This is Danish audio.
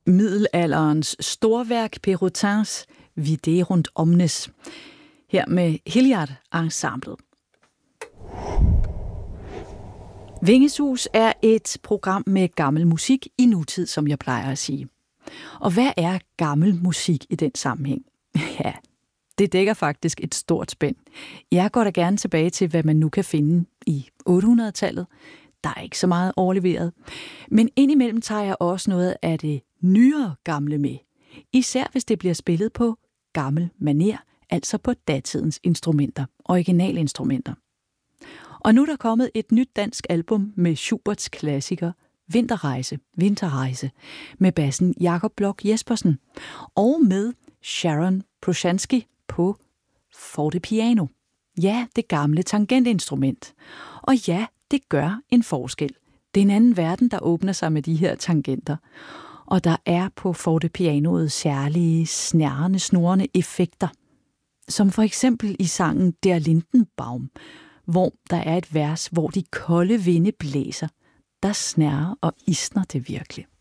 middelalderens storværk Perraultins Viderunt omnes, her med Hilliard-ensemblet. Vingesus er et program med gammel musik i nutid, som jeg plejer at sige. Og hvad er gammel musik i den sammenhæng? Ja, det dækker faktisk et stort spænd. Jeg går da gerne tilbage til, hvad man nu kan finde i 800-tallet. Der er ikke så meget overleveret. Men indimellem tager jeg også noget af det nyere gamle med. Især hvis det bliver spillet på gammel maner, altså på datidens instrumenter, originalinstrumenter. Og nu er der kommet et nyt dansk album med Schuberts klassiker Vinterrejse, med bassen Jakob Bloch Jespersen og med Sharon Proshansky på fortepiano. Ja, det gamle tangentinstrument. Og ja, det gør en forskel. Det er en anden verden, der åbner sig med de her tangenter. Og der er på fortepianoet særlige snurrende effekter. Som for eksempel i sangen Der Lindenbaum, hvor der er et vers, hvor de kolde vinde blæser. Der snærrer og isner det virkelig.